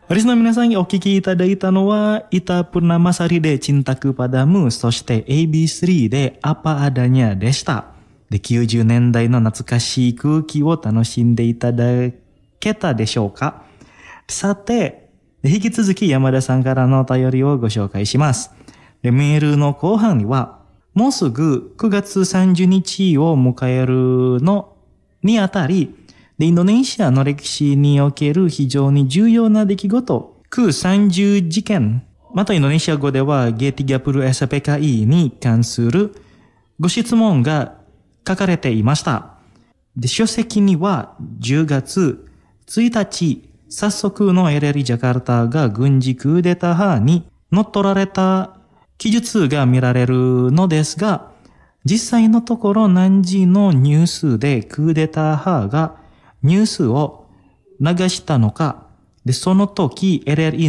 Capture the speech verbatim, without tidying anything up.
リスナーの皆さんにお聞きいただいたのは、Ita PurnamasariでCintaku Padamu、そして エービースリー で Apa Adanya でした。で、きゅうじゅうねんだいの懐かしい空気を楽しんでいただけたでしょうか。さて、引き続き山田さんからのお便りをご紹介します。で、メールの後半には、もうすぐくがつさんじゅうにちを迎えるのにあたり、で、インドネシアの歴史における非常に重要な出来事、クさんじゅうじけん、またインドネシア語では G ティガプル エスピーケーアイ に関するご質問が書かれていました。で、書籍にはじゅうがつついたち、早速の エルエル ジャカルタが軍事クーデター派に乗っ取られた記述が見られるのですが、実際のところ何時のニュースでクーデター派がニュースを流したのか、で、その時 エルエル